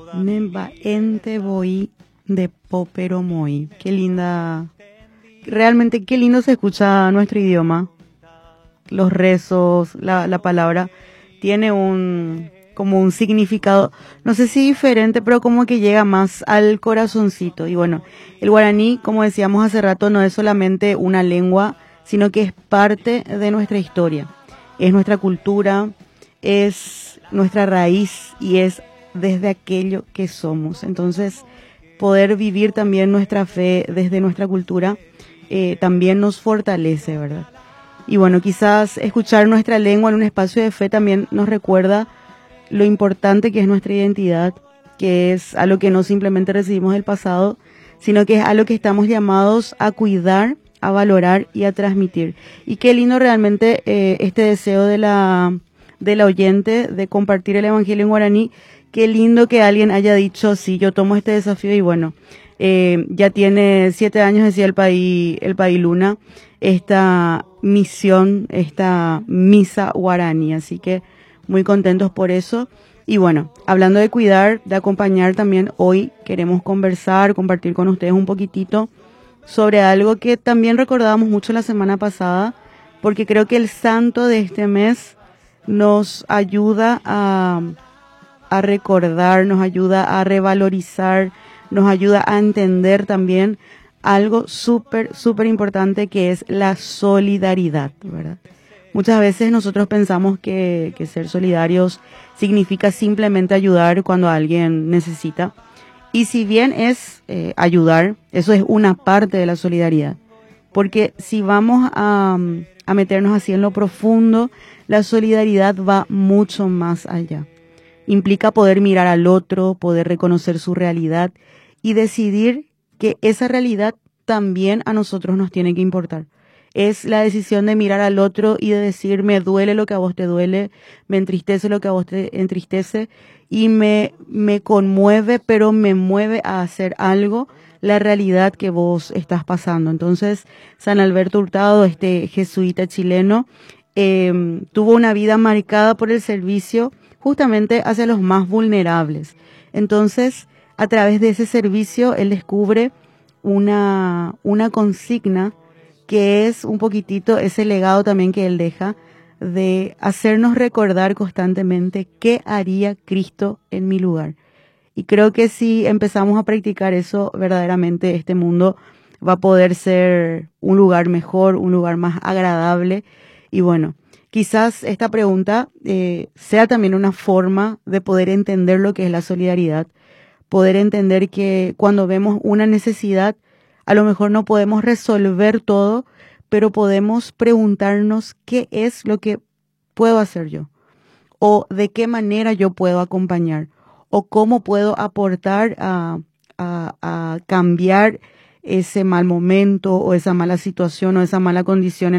Nemba ente voy de Popero Moi. Qué linda. Realmente qué lindo se escucha nuestro idioma. Los rezos, la palabra tiene como un significado, no sé si diferente, pero como que llega más al corazoncito. Y bueno, el guaraní, como decíamos hace rato, no es solamente una lengua, sino que es parte de nuestra historia. Es nuestra cultura, es nuestra raíz y es desde aquello que somos. Entonces, poder vivir también nuestra fe desde nuestra cultura también nos fortalece, ¿verdad? Y bueno, quizás escuchar nuestra lengua en un espacio de fe también nos recuerda lo importante que es nuestra identidad, que es algo que no simplemente recibimos del pasado, sino que es algo que estamos llamados a cuidar, a valorar y a transmitir. Y qué lindo realmente este deseo de la oyente de compartir el Evangelio en guaraní. Qué lindo que alguien haya dicho, sí, yo tomo este desafío y bueno, ya tiene 7 años, decía el país Luna, esta misión, esta misa guaraní. Así que muy contentos por eso. Y bueno, hablando de cuidar, de acompañar también, hoy queremos conversar, compartir con ustedes un poquitito sobre algo que también recordábamos mucho la semana pasada, porque creo que el santo de este mes nos ayuda a recordar, nos ayuda a revalorizar, nos ayuda a entender también algo súper, súper importante, que es la solidaridad, ¿verdad? Muchas veces nosotros pensamos que ser solidarios significa simplemente ayudar cuando alguien necesita. Y si bien es ayudar, eso es una parte de la solidaridad. Porque si vamos a meternos así en lo profundo, la solidaridad va mucho más allá. Implica poder mirar al otro, poder reconocer su realidad y decidir que esa realidad también a nosotros nos tiene que importar. Es la decisión de mirar al otro y de decir, me duele lo que a vos te duele, me entristece lo que a vos te entristece y me conmueve, pero me mueve a hacer algo la realidad que vos estás pasando. Entonces, San Alberto Hurtado, este jesuita chileno, tuvo una vida marcada por el servicio justamente hacia los más vulnerables. Entonces, a través de ese servicio, él descubre una consigna que es un poquitito ese legado también que él deja de hacernos recordar constantemente qué haría Cristo en mi lugar. Y creo que si empezamos a practicar eso, verdaderamente este mundo va a poder ser un lugar mejor, un lugar más agradable. Y bueno, quizás esta pregunta sea también una forma de poder entender lo que es la solidaridad, poder entender que cuando vemos una necesidad, a lo mejor no podemos resolver todo, pero podemos preguntarnos qué es lo que puedo hacer yo, o de qué manera yo puedo acompañar, o cómo puedo aportar a cambiar ese mal momento o esa mala situación o esa mala condición